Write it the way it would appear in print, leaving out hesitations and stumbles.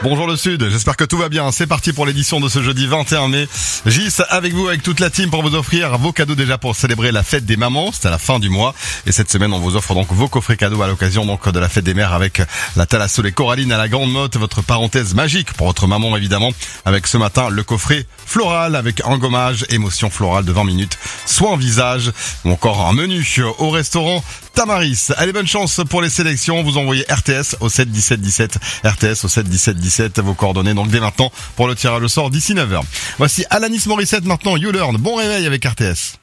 Bonjour le Sud, j'espère que tout va bien. C'est parti pour l'édition de ce jeudi 21 mai. Gis avec vous, avec toute la team pour vous offrir vos cadeaux déjà pour célébrer la fête des mamans. C'est à la fin du mois. Et cette semaine, on vous offre donc vos coffrets cadeaux à l'occasion donc de la fête des mères avec la Thalasso et Coraline à la Grande Motte. Votre parenthèse magique pour votre maman évidemment. Avec ce matin, le coffret floral avec un gommage, émotion florale de 20 minutes, soin visage ou encore un menu au restaurant Tamaris. Allez, bonne chance pour les sélections. Vous envoyez RTS au 7 17 17. RTS au 7 17 17. Vos coordonnées donc dès maintenant pour le tirage au sort d'ici 9h. Voici Alanis Morissette maintenant. You Learn. Bon réveil avec RTS.